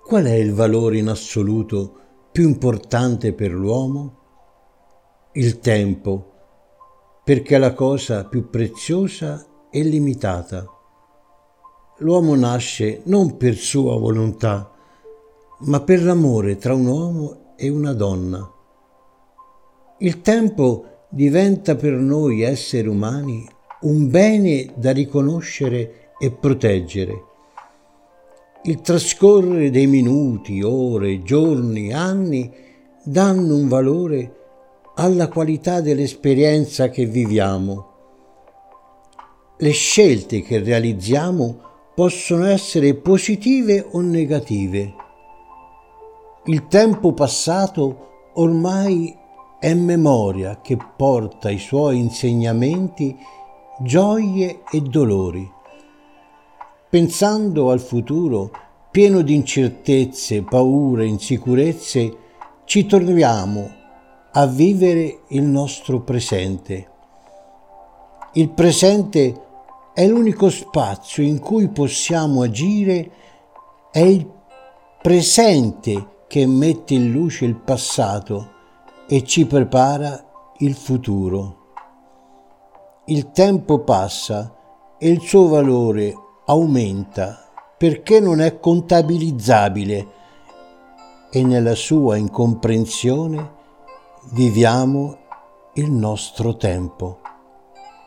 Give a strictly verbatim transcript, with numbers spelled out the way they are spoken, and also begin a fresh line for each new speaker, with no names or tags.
Qual è il valore in assoluto più importante per l'uomo? Il tempo, perché è la cosa più preziosa e limitata. L'uomo nasce non per sua volontà, ma per l'amore tra un uomo e una donna. Il tempo diventa per noi esseri umani un bene da riconoscere e proteggere. Il trascorrere dei minuti, ore, giorni, anni danno un valore alla qualità dell'esperienza che viviamo. Le scelte che realizziamo possono essere positive o negative. Il tempo passato ormai è memoria che porta i suoi insegnamenti, gioie e dolori. Pensando al futuro, pieno di incertezze, paure, insicurezze, ci troviamo a vivere il nostro presente. Il presente è l'unico spazio in cui possiamo agire, è il presente che mette in luce il passato e ci prepara il futuro. Il tempo passa e il suo valore aumenta perché non è contabilizzabile e nella sua incomprensione viviamo il nostro tempo.